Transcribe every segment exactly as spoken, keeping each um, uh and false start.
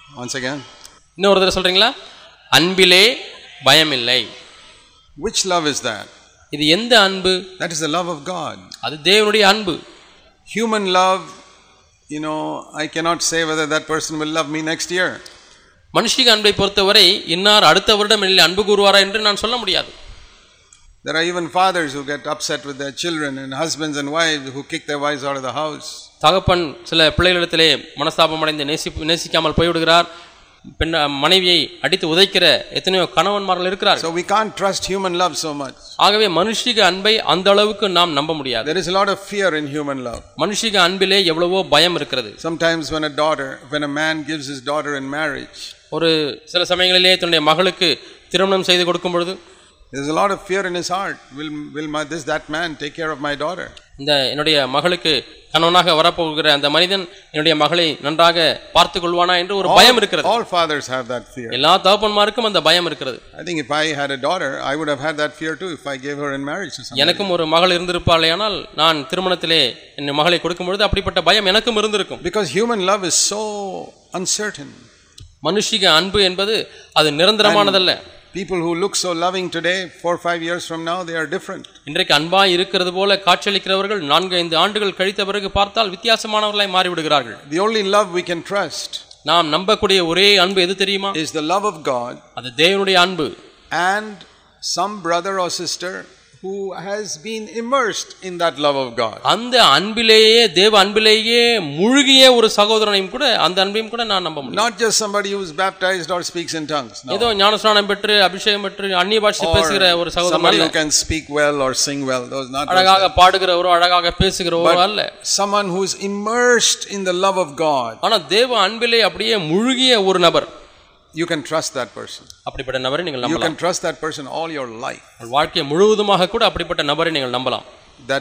Once again. இன்னொரு தடவை சொல்றீங்களா? அன்பிலே பயமில்லை. Which love is that? இது எந்த அன்பு? That is the love of God. அது தேவனுடைய அன்பு. Human love, you know, I cannot say whether that person will love me next year. மனுஷிக அன்பை பொறுத்தவரை இன்னார் அடுத்த வருடம் என்னில் அன்பு கூறுவாரா என்று நான் சொல்ல முடியாது. There are even fathers who get upset with their children and husbands and wives who kick their wives out of the house. தகப்பன் சில பிள்ளைகளிடத்திலே மனஸ்தாபம் அடைந்து நேசி நேசிக்காமல் போய்விடுகிறார். பெண் மனைவியை அடித்து உதைக்கிற எத்தனையோ கணவன்மார்கள் இருக்கிறார்கள். So we can't trust human love so much. ஆகவே மனுஷிக அன்பை அந்த அளவுக்கு நாம் நம்ப முடியாது. There is a lot of fear in human love. மனுஷிக அன்பிலே எவ்வளவோ பயம் இருக்கிறது. Sometimes when a daughter, when a man gives his daughter in marriage, ஒரு சில சமயங்களிலே தன்னுடைய மகளுக்கு திருமணம் செய்து கொடுக்கும் பொழுது there's a lot of fear in his heart. Will will my this that man take care of my daughter? இந்த என்னுடைய மகளுக்கு கணவனாக வரப்போகிற அந்த மனிதன் என்னுடைய மகளை நன்றாக பார்த்துக் கொள்வானா என்று ஒரு பயம் இருக்கிறது. All fathers have that fear. எல்லா தகப்பன்மாருக்கும் அந்த பயம் இருக்கிறது. I think if I had a daughter, I would have had that fear too if I gave her in marriage to somebody. எனக்கும் ஒரு மகள் இருந்திருப்பாளேயானால் நான் திருமணத்திலே என் மகளை கொடுக்கும் பொழுது அப்படிப்பட்ட பயம் எனக்கும் இருந்திருக்கும். Because human love is so uncertain. மனுஷிக அன்பு என்பது அது நிரந்தரமானதல்ல. People who look so loving today, four or five years from now, they are different. இன்றைக்கு அன்பாய் இருக்கிறது போல காட்சியளிக்கிறவர்கள் நான்கு ஐந்து ஆண்டுகள் கழித்த பிறகு பார்த்தால் வித்தியாசமானவர்களாய் மாறிவிடுகிறார்கள். The only love we can trust, நாம் நம்பக்கூடிய ஒரே அன்பு எது தெரியுமா? is the love of God. அது தேவனுடைய அன்பு. And some brother or sister who has been immersed in that love of God. அந்த அன்பிலேயே தேவ அன்பிலேயே முழுகிய ஒரு சகோதரனையும் கூட அந்த அன்பையும் கூட நான் நம்ப முடியும். Not just somebody who is baptized or speaks in tongues. No. ஏதோ ஞானஸ்நானம் பெற்று அபிஷேகம் பெற்று அந்நிய பாஷை பேசுகிற ஒரு சகோதரன் அல்ல. Somebody who can speak well or sing well. Those not. அழகாக பாடுகிறவரோ அழகாக பேசுகிறவரோ அல்ல. Someone who is immersed in the love of God. ஆனா தேவ அன்பிலே அப்படியே முழுகிய ஒரு நபர். You can trust that person. அப்படிப்பட்ட நபரை நீங்கள் நம்பலாம். You can trust that person all your life. உங்கள் வாழ்க்கை முழுவதுமாக கூட அப்படிப்பட்ட நபரை நீங்கள் நம்பலாம். That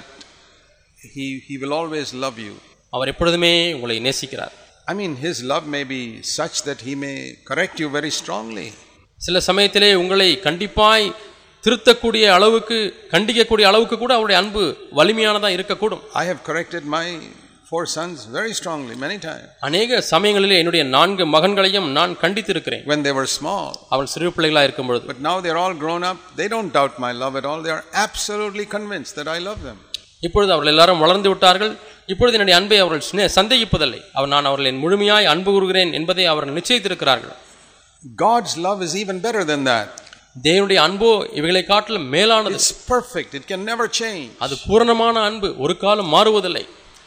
he he will always love you. அவர் எப்பொழுதுமே உங்களை நேசிக்கிறார். I mean, his love may be such that he may correct you very strongly. சில சமயத்திலே உங்களை கண்டிப்பாய் திருத்தக்கூடிய அளவுக்கு கண்டிக்கக்கூடிய அளவுக்கு கூட அவருடைய அன்பு வலிமையானதா இருக்கக்கூடும். I have corrected my four sons very strongly many times. அநேக சமயங்களிலே என்னுடைய நான்கு மகன்களையும் நான் கண்டித்திருக்கிறேன். When they were small. அவள் சிறு பிள்ளைகளா இருக்கும் பொழுது. But now they are all grown up. They don't doubt my love at all. They are absolutely convinced that I love them. இப்பொழுது அவர்கள் எல்லாரும் வளர்ந்து விட்டார்கள். இப்பொழுது என்னுடைய அன்பை அவர்கள் சந்தேகிப்பதில்லை. அவர் நான் அவர்களை முழுமையாய் அன்பு கூறுகிறேன் என்பதை அவர்கள் நிச்சயித்திருக்கிறார்கள். God's love is even better than that. தேவனுடைய அன்போ இவைகளை காட்டிலும் மேலானது. It's perfect. It can never change. அது பூரணமான அன்பு, ஒரு காலம் மாறுவதில்லை.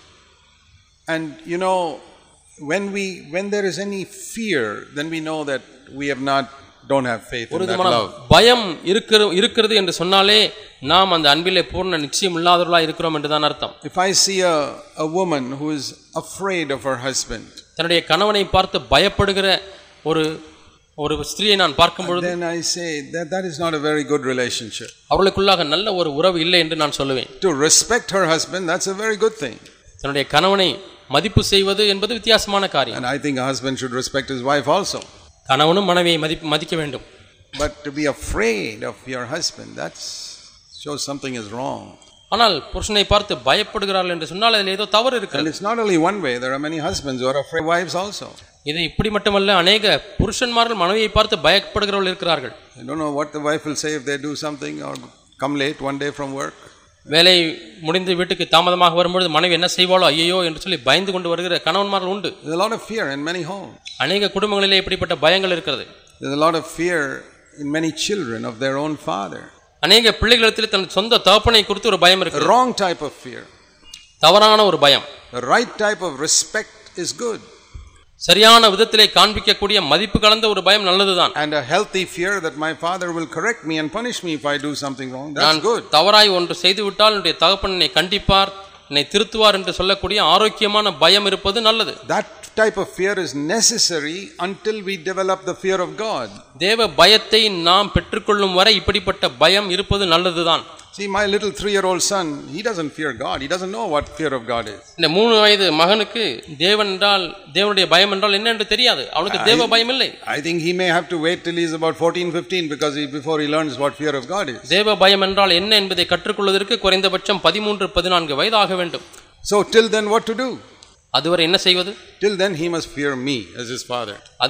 And you know, when we when there is any fear, then we know that we have not don't have faith in that love. பயம் இருக்கிறது என்று சொன்னாலே நாம் அந்த அன்பிலே பூர்ண நிச்சயம் இல்லாதவர்களாய் இருக்கிறோம் என்று தான் அர்த்தம். If I see a a woman who is afraid of her husband, தன்னுடைய கணவனை பார்த்து பயப்படுகிற ஒரு ஒரு ஸ்திரியை நான் பார்க்கும் பொழுது, then I say that that is not a very good relationship. அவளுக்குள்ளாக நல்ல ஒரு உறவு இல்லை என்று நான் சொல்லுவேன். To respect her husband, that's a very good thing. தன்னுடைய கணவனை மதிப்பு செய்வது என்பது வித்தியாசமான காரியம். And I think a husband should respect his wife also. கணவனும் மனைவியை மதிக்க வேண்டும். But to be afraid of your husband, that shows something is wrong. ஆனால் புருஷனை பார்த்து பயப்படுகிறார்கள் என்று சொன்னால் அதில் ஏதோ தவறு இருக்கிறது. And it's not only one way. There are many husbands who are afraid of wives also. இது இப்படி மட்டுமல்ல, அநேக புருஷன்மார்கள் மனைவியை பார்த்து பயப்படுகிறவர்கள் இருக்கிறார்கள். I don't know what the wife will say if they do something or come late one day from work. வேலை முடிந்து வீட்டுக்கு தாமதமாக வரும்பொழுது மனைவி என்ன செய்வாளோ ஐயோ என்று சொல்லி பயந்து கொண்டு வருகிற கணவன்மார்கள் உண்டு. There's a lot of fear in many homes. அநேக குடும்பங்களிலே இப்படிப்பட்ட பயங்கள் இருக்கிறது. There's a lot of fear in many children of their own father. அநேக பிள்ளைகளிடத்தில் தன் சொந்த தகப்பனை குறித்து ஒரு பயம் இருக்கு. Wrong type of fear. தவறான ஒரு பயம். The right type of respect is good. சரியான விதத்திலே காண்பிக்கக்கூடிய மதிப்பு கலந்த ஒரு பயம் நல்லதுதான். And a healthy fear that my father will correct me and punish me if I do something wrong. That's good. தவறாய் ஒன்று செய்து விட்டால் என்னுடைய தகப்பன் என்னை கண்டிப்பார், என்னை திருத்துவார் என்று சொல்லக்கூடிய ஆரோக்கியமான பயம் இருப்பது நல்லது. That type of fear is necessary until we develop the fear of God. தேவ பயத்தை நாம் பெற்றுக்கொள்ளும் வரை இப்படிப்பட்ட பயம் இருப்பது நல்லதுதான். See, my little three-year-old son, he doesn't fear God. He doesn't know what fear of God is. இந்த மூணு வயது மகனுக்கு தேவன் என்றால் தேவனுடைய பயம் என்றால் என்ன என்று தெரியாது. அவனுக்கு தேவ பயம் இல்லை. I think he may have to wait till he is about fourteen fifteen because he, before he learns what fear of God is. தேவ பயம் என்றால் என்ன என்பதை கற்றுக்கொள்வதற்கு குறைந்தபட்சம் பதிமூன்று பதினான்கு வயது ஆக வேண்டும். So till then what to do? அதுவரை என்ன செய்வது? Till then he must fear me as his father.